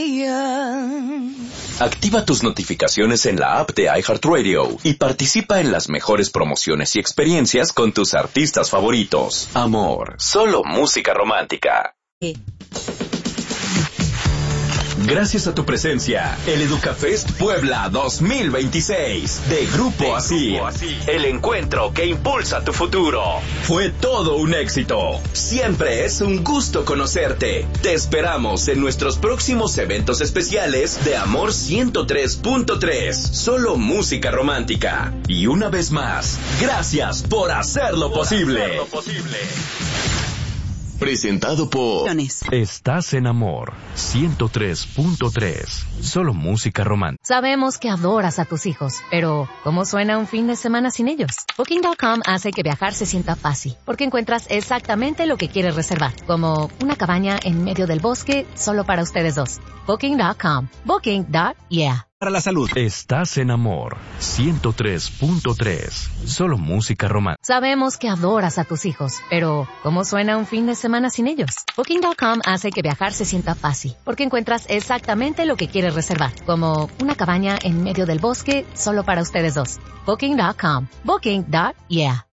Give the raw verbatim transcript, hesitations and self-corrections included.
Activa tus notificaciones en la app de iHeartRadio y participa en las mejores promociones y experiencias con tus artistas favoritos. Amor, solo música romántica. Sí. Gracias a tu presencia, el EducaFest Puebla dos mil veintiséis de Grupo Así, el encuentro que impulsa tu futuro. Fue todo un éxito. Siempre es un gusto conocerte. Te esperamos en nuestros próximos eventos especiales de Amor ciento tres punto tres, solo música romántica. Y una vez más, gracias por hacerlo posible. Hacerlo posible. Presentado por Estás en Amor ciento tres punto tres, solo música romántica. Sabemos que adoras a tus hijos, pero ¿cómo suena un fin de semana sin ellos? Booking punto com hace que viajar se sienta fácil, porque encuentras exactamente lo que quieres reservar, como una cabaña en medio del bosque solo para ustedes dos. Booking punto com. Booking. Yeah. Para la salud. Estás en Amor ciento tres punto tres, solo música romántica. Sabemos que adoras a tus hijos, pero ¿cómo suena un fin de semana sin ellos? Booking punto com hace que viajar se sienta fácil, porque encuentras exactamente lo que quieres reservar, como una cabaña en medio del bosque solo para ustedes dos. Booking punto com. Booking. Yeah.